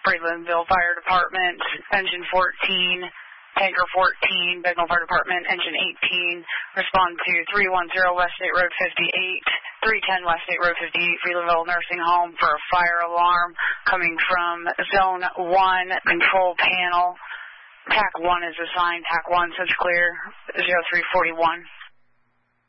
Freelandville Fire Department, Engine 14, Tanker 14, Bignell Fire Department, Engine 18, respond to 310 West State Road 58, 310 West State Road 58, Freelandville Nursing Home for a fire alarm coming from Zone 1 control panel. TAC 1 is assigned. TAC 1 says clear, 0341.